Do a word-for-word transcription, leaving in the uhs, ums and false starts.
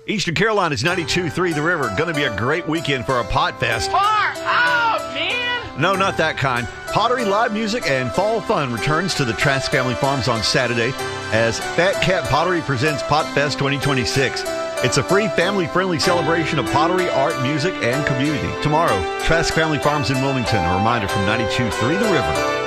Eastern Carolina's ninety-two point three The River. Going to be a great weekend for a Pot Fest. Far out, man! No, not that kind. Pottery, live music, and fall fun returns to the Trask Family Farms on Saturday as Fat Cat Pottery presents Pot Fest twenty twenty-six. It's a free, family-friendly celebration of pottery, art, music, and community. Tomorrow, Trask Family Farms in Wilmington. A reminder from ninety-two point three The River.